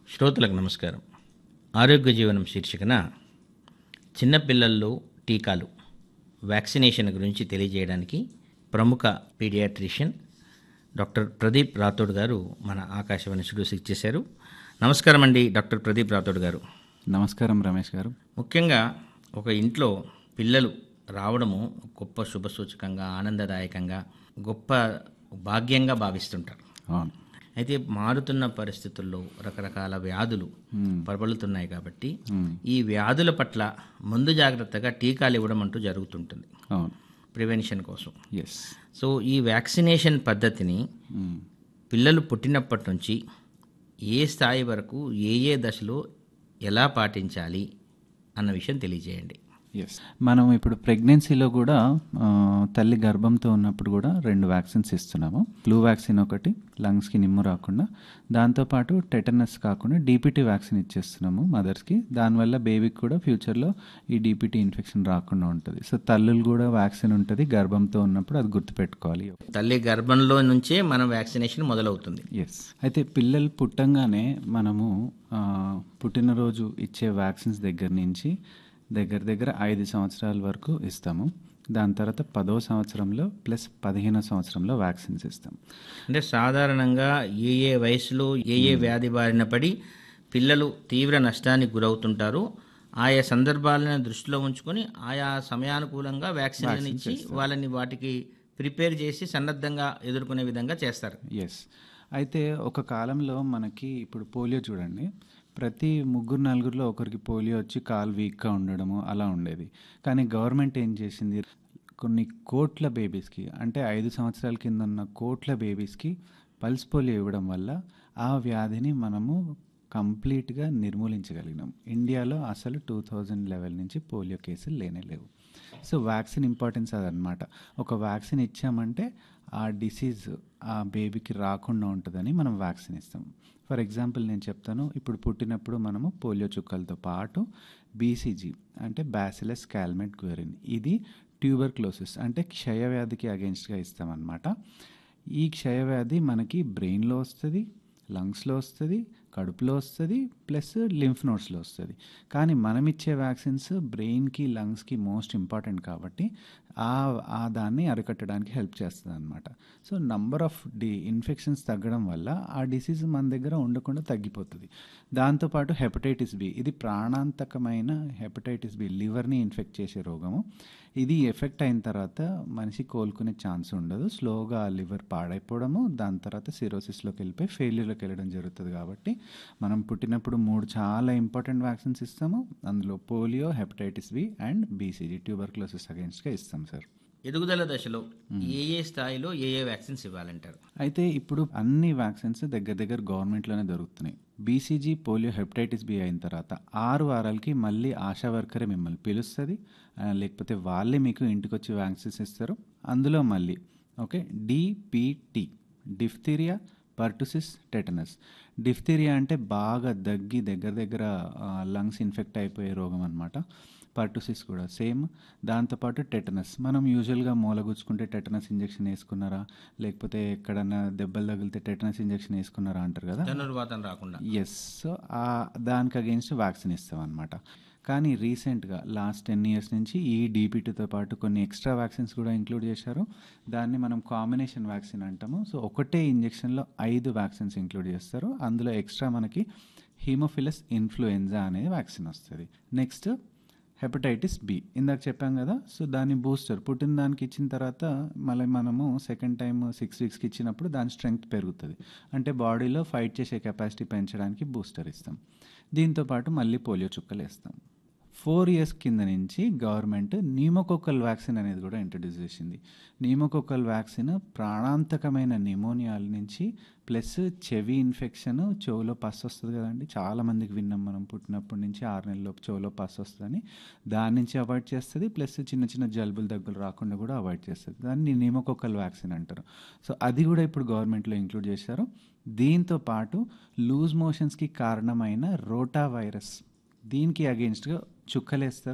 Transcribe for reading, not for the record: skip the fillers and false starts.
శ్రోతలకు నమస్కారం. ఆరోగ్య జీవనం శీర్షికన చిన్నపిల్లల్లో టీకాలు వ్యాక్సినేషన్ గురించి తెలియజేయడానికి ప్రముఖ పీడియాట్రిషియన్ డాక్టర్ ప్రదీప్ రాథోడ్ గారు మన ఆకాశవాణి స్టూడియోస్కి ఇచ్చేశారు. నమస్కారం అండి డాక్టర్ ప్రదీప్ రాథోడ్ గారు. నమస్కారం రమేష్ గారు. ముఖ్యంగా ఒక ఇంట్లో పిల్లలు రావడము గొప్ప శుభసూచకంగా, ఆనందదాయకంగా, గొప్ప భాగ్యంగా భావిస్తుంటారు. అవును. అయితే మారుతున్న పరిస్థితుల్లో రకరకాల వ్యాధులు ప్రబలుతున్నాయి కాబట్టి ఈ వ్యాధుల పట్ల ముందు జాగ్రత్తగా టీకాలు ఇవ్వడం అంటూ జరుగుతుంటుంది, అవును, ప్రివెన్షన్ కోసం. ఎస్. సో ఈ వ్యాక్సినేషన్ పద్ధతిని పిల్లలు పుట్టినప్పటి నుంచి ఏ స్థాయి వరకు ఏ దశలో ఎలా పాటించాలి అన్న విషయం తెలియజేయండి. ఎస్, మనం ఇప్పుడు ప్రెగ్నెన్సీలో కూడా తల్లి గర్భంతో ఉన్నప్పుడు కూడా 2 వ్యాక్సిన్స్ ఇస్తున్నాము. ఫ్లూ వ్యాక్సిన్ ఒకటి, లంగ్స్కి నిమ్ము రాకుండా, దాంతోపాటు టెటనస్ కాకుండా డీపీటీ వ్యాక్సిన్ ఇచ్చేస్తున్నాము మదర్స్కి. దానివల్ల బేబీకి కూడా ఫ్యూచర్లో ఈ డీపీటీ ఇన్ఫెక్షన్ రాకుండా ఉంటుంది. సో తల్లులు కూడా వ్యాక్సిన్ ఉంటుంది గర్భంతో ఉన్నప్పుడు, అది గుర్తుపెట్టుకోవాలి. తల్లి గర్భంలో నుంచే మన వ్యాక్సినేషన్ మొదలవుతుంది. ఎస్. అయితే పిల్లలు పుట్టంగానే మనము పుట్టినరోజు ఇచ్చే వ్యాక్సిన్స్ దగ్గర నుంచి దగ్గర 5 సంవత్సరాల వరకు ఇస్తాము. దాని తర్వాత 10వ సంవత్సరంలో ప్లస్ 15వ సంవత్సరంలో వ్యాక్సిన్స్ ఇస్తాం. అంటే సాధారణంగా ఏ వయసులో ఏ వ్యాధి బారిన పడి పిల్లలు తీవ్ర నష్టానికి గురవుతుంటారో ఆయా సందర్భాలను దృష్టిలో ఉంచుకొని ఆయా సమయానుకూలంగా వ్యాక్సిన్లను ఇచ్చి వాళ్ళని వాటికి ప్రిపేర్ చేసి సన్నద్ధంగా ఎదుర్కొనే విధంగా చేస్తారు. ఎస్. అయితే ఒక కాలంలో మనకి ఇప్పుడు పోలియో చూడండి, ప్రతి 3-4 ఒకరికి పోలియో వచ్చి కాలు వీక్గా ఉండడము అలా ఉండేది. కానీ గవర్నమెంట్ ఏం చేసింది, కొన్ని కోట్ల బేబీస్కి, అంటే 5 సంవత్సరాల కింద ఉన్న కోట్ల బేబీస్కి పల్స్ పోలియో ఇవ్వడం వల్ల ఆ వ్యాధిని మనము కంప్లీట్గా నిర్మూలించగలిగినాం. ఇండియాలో అసలు 2011 నుంచి పోలియో కేసులు లేవు. సో వ్యాక్సిన్ ఇంపార్టెన్స్ అదనమాట. ఒక వ్యాక్సిన్ ఇచ్చామంటే ఆ డిసీజ్ ఆ బేబీకి రాకుండా ఉంటుందని మనం వ్యాక్సిన్ ఇస్తాం. ఫర్ ఎగ్జాంపుల్ నేను చెప్తాను, ఇప్పుడు పుట్టినప్పుడు మనము పోలియో చుక్కలతో పాటు బీసీజీ అంటే బ్యాసిలస్ క్యాల్మెట్ గ్వెరిన్, ఇది ట్యూబర్క్లోసిస్ అంటే క్షయవ్యాధికి అగెన్స్ట్గా ఇస్తామన్నమాట. ఈ క్షయవ్యాధి మనకి బ్రెయిన్లో వస్తుంది, లంగ్స్లో వస్తుంది, కడుపులో వస్తుంది, ప్లస్ లింఫ్ నోడ్స్లో వస్తుంది. కానీ మనం ఇచ్చే వ్యాక్సిన్స్ బ్రెయిన్కి, లంగ్స్కి మోస్ట్ ఇంపార్టెంట్ కాబట్టి ఆ దాన్ని అరికట్టడానికి హెల్ప్ చేస్తుంది అనమాట. సో నంబర్ ఆఫ్ ఇన్ఫెక్షన్స్ తగ్గడం వల్ల ఆ డిసీజ్ మన దగ్గర ఉండకుండా తగ్గిపోతుంది. దాంతోపాటు హెపటైటిస్ బి, ఇది ప్రాణాంతకమైన హెపటైటిస్ బి, లివర్ని ఇన్ఫెక్ట్ చేసే రోగము. ఇది ఎఫెక్ట్ అయిన తర్వాత మనిషి కోలుకునే ఛాన్స్ ఉండదు. స్లోగా లివర్ పాడైపోవడము, దాని తర్వాత సిరోసిస్లోకి వెళ్ళిపోయి ఫెయిల్యూర్లోకి వెళ్ళడం జరుగుతుంది. కాబట్టి మనం పుట్టినప్పుడు 3 చాలా ఇంపార్టెంట్ వ్యాక్సిన్స్ ఇస్తాము. అందులో polio, hepatitis B and BCG tuberculosis అగెన్స్ట్గా ఇస్తాం సార్. ఎదుగుదల దశలో ఏ స్థాయిలో ఏ వ్యాక్సిన్స్ ఇవ్వాలంటారు? అయితే ఇప్పుడు అన్ని వ్యాక్సిన్స్ దగ్గర గవర్నమెంట్లోనే దొరుకుతున్నాయి. బీసీజీ, పోలియో, హెపటైటిస్ బి అయిన తర్వాత 6 వారాలకి మళ్ళీ ఆశా వర్కరే మిమ్మల్ని పిలుస్తుంది, లేకపోతే వాళ్ళే మీకు ఇంటికి వచ్చి వ్యాక్సిన్స్ ఇస్తారు. అందులో మళ్ళీ okay DPT, diphtheria, pertussis, tetanus. Diphtheria అంటే బాగా దగ్గి దగ్గర లంగ్స్ ఇన్ఫెక్ట్ అయిపోయే రోగం అనమాట. పర్టుసిస్ కూడా సేమ్. దాంతోపాటు టెటనస్, మనం యూజువల్గా మూలగుచ్చుకుంటే టెటనస్ ఇంజెక్షన్ వేసుకున్నారా, లేకపోతే ఎక్కడన్నా దెబ్బలు తగిలితే టెటనస్ ఇంజెక్షన్ వేసుకున్నారా అంటారు కదా. ధనుర్వాతం రాకుండా. ఎస్. సో దానికి అగెన్స్ట్ వ్యాక్సిన్ ఇస్తాం అనమాట. కానీ రీసెంట్గా లాస్ట్ 10 years నుంచి ఈ డీపీటీతో పాటు కొన్ని ఎక్స్ట్రా వ్యాక్సిన్స్ కూడా ఇంక్లూడ్ చేశారు. దాన్ని మనం కాంబినేషన్ వ్యాక్సిన్ అంటాము. సో ఒకటే ఇంజెక్షన్లో 5 వ్యాక్సిన్స్ ఇంక్లూడ్ చేస్తారు. అందులో ఎక్స్ట్రా మనకి హీమోఫిలస్ ఇన్ఫ్లుయెంజా అనే వ్యాక్సిన్ వస్తుంది. నెక్స్ట్ హెపటైటిస్ బి, ఇందాక చెప్పాం కదా. సో దాని బూస్టర్ పుట్టిన దానికి ఇచ్చిన తర్వాత మళ్ళీ మనము సెకండ్ టైం 6 weeksకి ఇచ్చినప్పుడు దాని స్ట్రెంగ్త్ పెరుగుతుంది. అంటే బాడీలో ఫైట్ చేసే కెపాసిటీ పెంచడానికి బూస్టర్ ఇస్తాం. దీంతోపాటు మళ్ళీ పోలియో చుక్కలు వేస్తాం. 4 years కింద నుంచి గవర్నమెంట్ న్యూమోకోకల్ వ్యాక్సిన్ అనేది కూడా ఇంట్రడ్యూస్ చేసింది. న్యూమోకోకల్ వ్యాక్సిన్ ప్రాణాంతకమైన నిమోనియాల నుంచి, ప్లస్ చెవి ఇన్ఫెక్షన్, చెవులో పస్ వస్తుంది కదండి, చాలామందికి విన్నాం మనం పుట్టినప్పటి నుంచి 6 నెలలలోపు చెవులో పస్ వస్తుందని, దాని నుంచి అవాయిడ్ చేస్తుంది. ప్లస్ చిన్న జలుబులు, దగ్గులు రాకుండా కూడా అవాయిడ్ చేస్తుంది. దాన్ని న్యూమోకోకల్ వ్యాక్సిన్ అంటారు. సో అది కూడా ఇప్పుడు గవర్నమెంట్లో ఇంక్లూడ్ చేశారు. దీంతో పాటు లూజ్ మోషన్స్కి కారణమైన రోటా వైరస్, దీనికి అగెన్స్ట్గా చుక్కలేస్తారు.